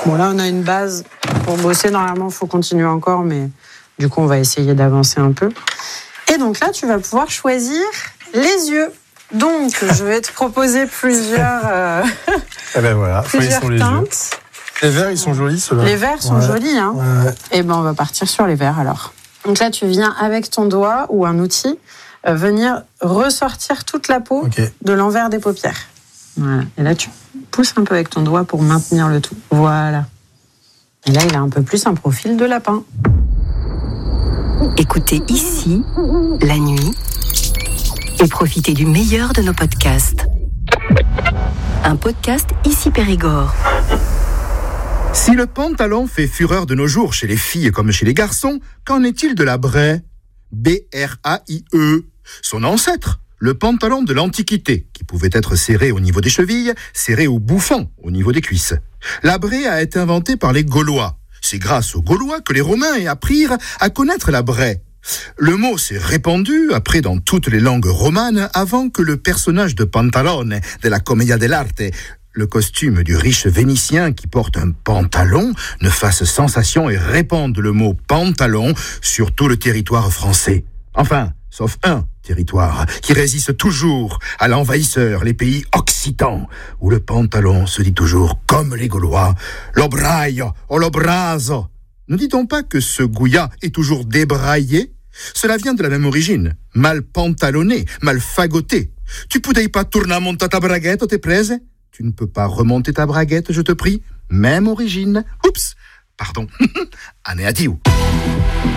Bon, là, on a une base pour bosser. Normalement, il faut continuer encore, mais du coup, on va essayer d'avancer un peu. Et donc là, tu vas pouvoir choisir les yeux. Donc, je vais te proposer plusieurs, Eh ben voilà, plusieurs sont les teintes. Yeux. Les verts, ils sont jolis, ceux-là. Les verts sont jolis, hein. Ouais. Et ben, on va partir sur les verts, alors. Donc là, tu viens avec ton doigt ou un outil venir ressortir toute la peau de l'envers des paupières. Voilà. Et là, tu pousses un peu avec ton doigt pour maintenir le tout. Voilà. Et là, il a un peu plus un profil de lapin. Écoutez ici, la nuit, et profitez du meilleur de nos podcasts. Un podcast Ici Périgord. Si le pantalon fait fureur de nos jours chez les filles comme chez les garçons, qu'en est-il de la braie ? B-R-A-I-E. Son ancêtre, le pantalon de l'Antiquité, qui pouvait être serré au niveau des chevilles, serré au bouffon au niveau des cuisses. La braie a été inventée par les Gaulois. C'est grâce aux Gaulois que les Romains apprirent à connaître la braie. Le mot s'est répandu après dans toutes les langues romanes avant que le personnage de Pantalone de la Commedia dell'arte, le costume du riche Vénitien qui porte un pantalon, ne fasse sensation et répande le mot pantalon sur tout le territoire français. Enfin, sauf un territoire qui résiste toujours à l'envahisseur, les pays occitans, où le pantalon se dit toujours, comme les Gaulois, l'obraio o l'obraso. Ne dit-on pas que ce gouillat est toujours débraillé ? Cela vient de la même origine, mal pantalonné, mal fagoté. Tu poudais pas tourner monter ta braguette, t'es prese ? Tu ne peux pas remonter ta braguette, je te prie. Même origine. Oups, pardon. Anéatiu.